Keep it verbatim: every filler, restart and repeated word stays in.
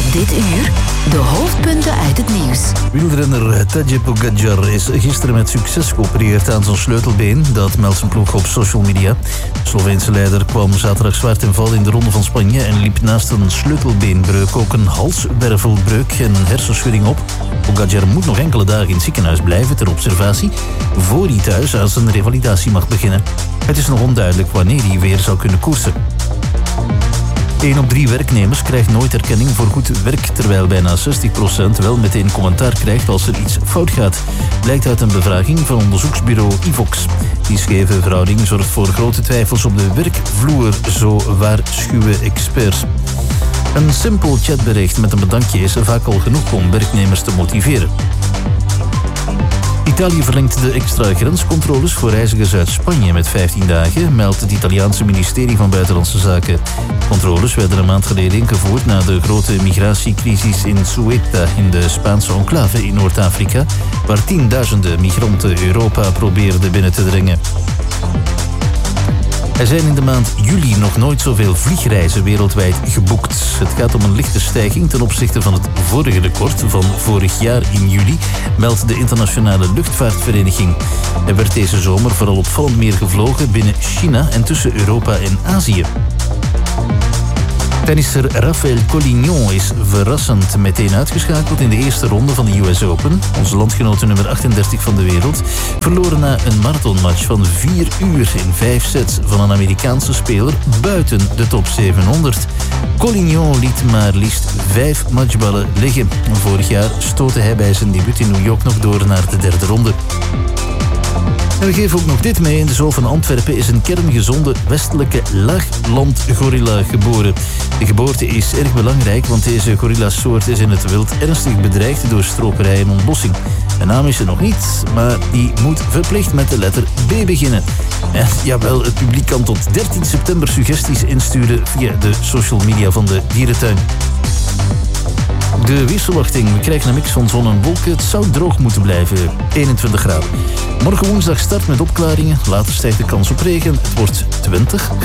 Dit uur de hoofdpunten uit het nieuws. Wielrenner Tadej Pogacar is gisteren met succes geopereerd aan zijn sleutelbeen. Dat meldt zijn ploeg op social media. De Sloveense leider kwam zaterdag zwaar ten val in de Ronde van Spanje en liep naast een sleutelbeenbreuk ook een halswervelbreuk en een hersenschudding op. Pogacar moet nog enkele dagen in het ziekenhuis blijven ter observatie, voor hij thuis aan zijn revalidatie mag beginnen. Het is nog onduidelijk wanneer hij weer zal kunnen koersen. één op drie werknemers krijgt nooit erkenning voor goed werk, terwijl bijna zestig procent wel meteen commentaar krijgt als er iets fout gaat. Blijkt uit een bevraging van onderzoeksbureau Ivox. Die scheve verhouding zorgt voor grote twijfels op de werkvloer, zo waarschuwen experts. Een simpel chatbericht met een bedankje is vaak al genoeg om werknemers te motiveren. Italië verlengt de extra grenscontroles voor reizigers uit Spanje met vijftien dagen, meldt het Italiaanse ministerie van Buitenlandse Zaken. Controles werden een maand geleden ingevoerd na de grote migratiecrisis in Ceuta in de Spaanse enclave in Noord-Afrika, waar tienduizenden migranten Europa probeerden binnen te dringen. Er zijn in de maand juli nog nooit zoveel vliegreizen wereldwijd geboekt. Het gaat om een lichte stijging ten opzichte van het vorige record van vorig jaar in juli, meldt de Internationale Luchtvaartvereniging. Er werd deze zomer vooral opvallend meer gevlogen binnen China en tussen Europa en Azië. Tennisser Rafael Collignon is verrassend meteen uitgeschakeld in de eerste ronde van de U S Open. Onze landgenote nummer achtendertig van de wereld verloren na een marathonmatch van vier uur in vijf sets van een Amerikaanse speler buiten de top zevenhonderd. Collignon liet maar liefst vijf matchballen liggen. Vorig jaar stootte hij bij zijn debuut in New York nog door naar de derde ronde. En we geven ook nog dit mee. In de Zoo van Antwerpen is een kerngezonde westelijke laaglandgorilla geboren. De geboorte is erg belangrijk, want deze gorillasoort is in het wild ernstig bedreigd door stroperij en ontbossing. De naam is er nog niet, maar die moet verplicht met de letter B beginnen. En jawel, het publiek kan tot dertien september suggesties insturen via de social media van de dierentuin. De weersverwachting. We krijgen een mix van zon en wolken. Het zou droog moeten blijven. eenentwintig graden. Morgen woensdag start met opklaringen. Later stijgt de kans op regen. Het wordt twintig